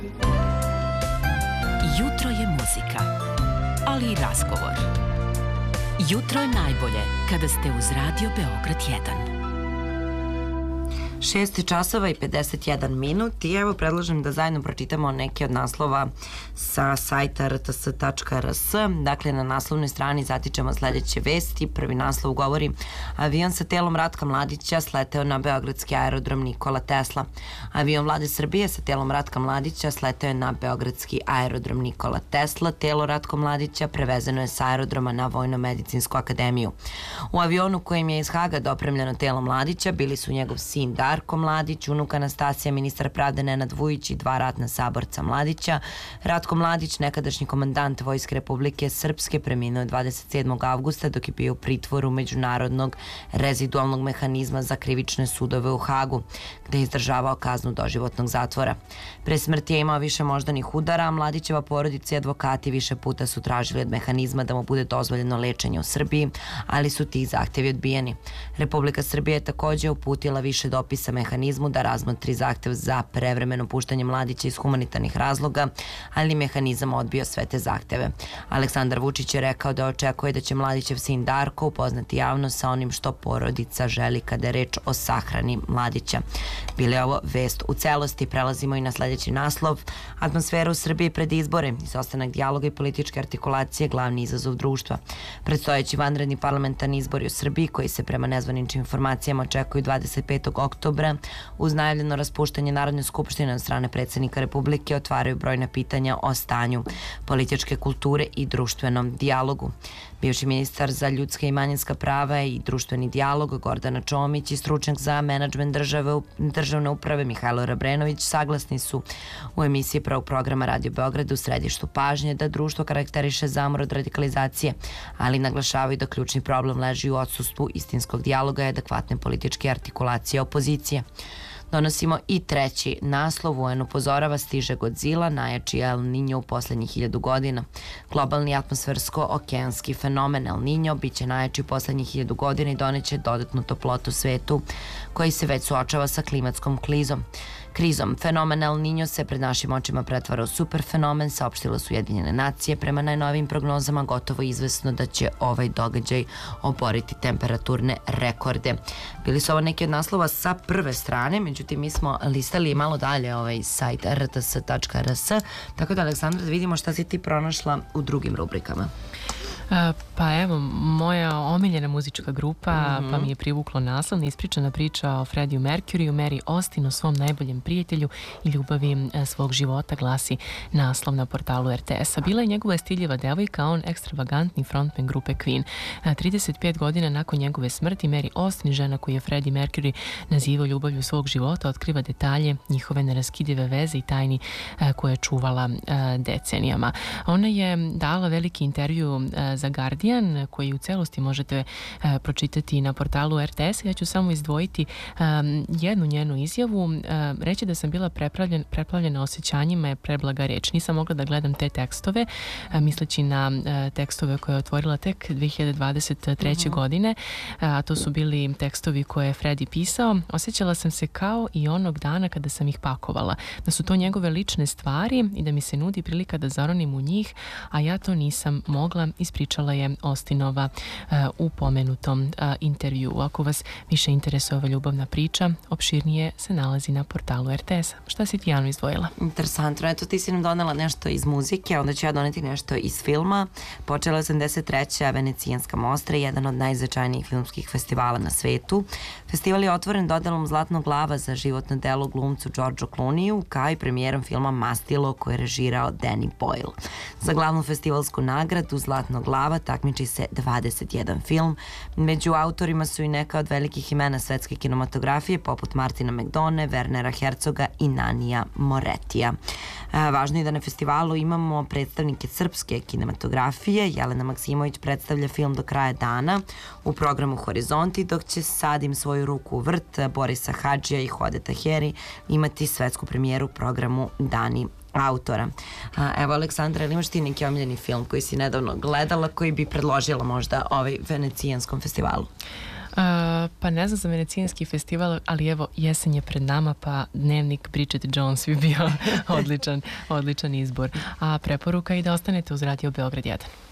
Jutro je muzika, ali i razgovor. Jutro je najbolje kada ste uz Radio Beograd 1. 6 časova i 51 minut i evo predlažem da zajedno pročitamo neke od naslova sa sajta rts.rs. Dakle, na naslovnoj strani zatičemo sledeće vesti. Prvi naslov govori: avion sa telom Ratka Mladića sleteo na beogradski aerodrom Nikola Tesla. Avion Vlade Srbije sa telom Ratka Mladića sleteo je na beogradski aerodrom Nikola Tesla. Telo Ratka Mladića prevezeno je sa aerodroma na Vojno-medicinsku akademiju. U avionu kojim je iz Haga dopremljeno telo Mladića bili su njegov sin Darko Mladić, unuk Anastasija, ministar pravde Nenad Vujić i dva ratna saborca Mladića. Ratko Mladić, nekadašnji komandant Vojske Republike Srpske, preminuo 27. avgusta dok je bio u pritvoru Međunarodnog rezidualnog mehanizma za krivične sudove u Hagu, gde je izdržavao kaznu doživotnog zatvora. Pre smrti je imao više moždanih udara, a Mladićeva porodica i advokati više puta su tražili od mehanizma da mu bude dozvoljeno lečenje u Srbiji, ali su ti zahtevi odbijeni. Republika Srbije je takođe uputila više dopisa mehanizmu da razmotri zahtev za prevremeno puštanje Mladića iz humanitarnih razloga, ali mehanizam odbio sve te zahteve. Aleksandar Vučić je rekao da očekuje da će Mladićev sin Darko upoznati javnost sa onim što porodica želi kada je reč o sahrani Mladića. Bila je ovo vest u celosti. Prelazimo i na sledeći naslov. Atmosfera u Srbiji pred izbore, izostanak dijaloga i političke artikulacije glavni izazov društva. Predstojeći vanredni parlamentarni izbori u Srbiji, koji se prema nezvaničnim informacijama očekuju 25. oktobra, uz najavljeno raspuštanje Narodne skupštine od strane predsjednika Republike, otvaraju brojna pitanja o stanju političke kulture i društvenom dijalogu. Bivši ministar za ljudska i manjinska prava i društveni dijalog Gordana Čomić i stručnjak za menadžment državne uprave Mihajlo Rabrenović saglasni su u emisiji prvog programa Radio Beograda u središtu pažnje da društvo karakteriše zamor od radikalizacije, ali naglašavaju da ključni problem leži u odsustvu istinskog dijaloga i adekvatne političke artikulacije opozicije. Donosimo i treći naslov. UN upozorava, stiže Godzilla, najjači El Niño u poslednjih 1000 godina. Globalni atmosfersko-okeanski fenomen El Niño biće najjači u poslednjih 1000 godina i doneće dodatnu toplotu svetu koji se već suočava sa klimatskom krizom. Fenomen El Niño se pred našim očima pretvara u superfenomen, saopštile su Ujedinjene nacije. Prema najnovijim prognozama gotovo izvesno da će ovaj događaj oboriti temperaturne rekorde. Bili su ovo neki od naslova sa prve strane, međutim mi smo listali malo dalje ovaj sajt rts.rs, tako da Aleksandra, da vidimo šta si ti pronašla u drugim rubrikama. Pa evo, moja omiljena muzička grupa, pa mi je privuklo naslov, neispričana priča o Freddie Mercuryu, Mary Austinu, svom najboljem prijatelju i ljubavi svog života, glasi naslov na portalu RTS-a. Bila je njegova stiljeva devojka, on ekstravagantni frontman grupe Queen. 35 godina nakon njegove smrti, Mary Austin, žena koju je Freddie Mercury nazivao ljubavlju svog života, otkriva detalje njihove neraskidive veze i tajni koje je čuvala decenijama. Ona je dala veliki intervju za Guardian, koji u celosti možete pročitati na portalu RTS. Ja ću samo izdvojiti jednu njenu izjavu. Reći da sam bila preplavljena osjećanjima je preblaga reč. Nisam mogla da gledam te tekstove, misleći na tekstove koje je otvorila tek 2023. godine, a to su bili tekstovi koje je Freddie pisao. Osjećala sam se kao i onog dana kada sam ih pakovala. Da su to njegove lične stvari i da mi se nudi prilika da zaronim u njih, a ja to nisam mogla, ispričala je Austinova u pomenutom intervju. Ako vas više interesuje ova ljubavna priča, opširnije se nalazi na portalu RTS-a. Šta si ti, Janu, izdvojila? Interesantno. Eto, ti si nam donela nešto iz muzike, onda ću ja doneti nešto iz filma. Počela 83. Venecijanska mostra, jedan od najznačajnijih filmskih festivala na svetu. Festival je otvoren dodelom Zlatnog glava za životno delo glumcu Georgeu Clooney-u, kao i premijerom filma Mastilo, koji je režirao Danny Boyle. Za glavnu festivalsku nagradu Zlatnog glava takmiči se 21 film. Među autorima su i neka od velikih imena svetske kinematografije, poput Martina McDonagha, Wernera Herzoga i Nanija Moretija. Važno je da na festivalu imamo predstavnike srpske kinematografije. Jelena Maksimović predstavlja film Do kraja dana u programu Horizonti, dok će Sadim svoju ruku u vrt Borisa Hadžija i Hode Taheri imati svetsku premijeru u programu Dani autora. Evo, Aleksandra, ili imaš ti neki omiljeni film koji si nedavno gledala, koji bi predložila možda ovaj venecijanskom festivalu? Pa ne znam za Venecijanski festival, ali evo, jesen je pred nama, pa dnevnik Bridget Jones bi bio odličan izbor. A preporuka i da ostanete uz Radio Beograd 1.